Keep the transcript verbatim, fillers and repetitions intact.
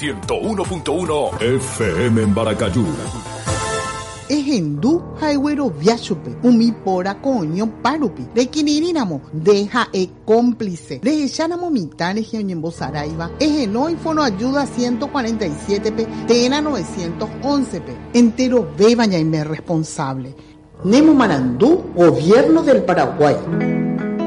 ciento uno punto uno F M en Baracayú. Ejendu haigüero viachupe, umi pora coño parupi, de quinirinamo, deja e cómplice, de echanamo mitad en Saraiva, ejeno y fono ayuda ciento cuarenta y siete pe, tena novecientos once pe, entero bebaña y me responsable. Nemo Marandú, Gobierno del Paraguay.